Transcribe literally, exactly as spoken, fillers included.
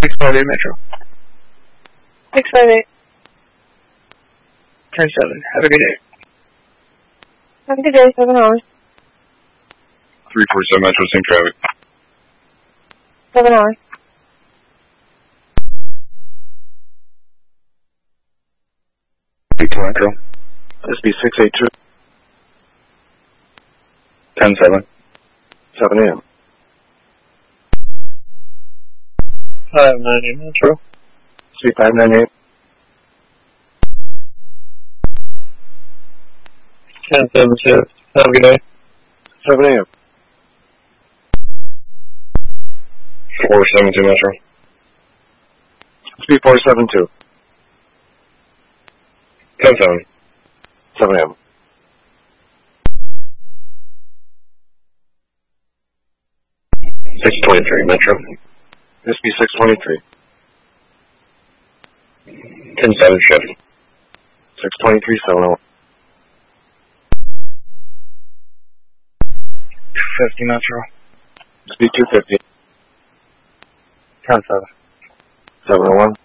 six five eight Metro. six five eight. ten seven. Have a good day. Have a good day, seven hours. three forty-seven Metro, same traffic. seven hours. eight two Metro. S B six eight two. ten seven. seven A M. five nine eight Metro. S B five nine eight. ten seven six. Have a good day. seven A M. four seven two Metro. S B four seven two. ten seven. seven A M. six twenty-three Metro. S B six twenty-three. ten seven shift. six twenty-three seven oh. two fifty Metro. S B two fifty. ten seven. seven oh one.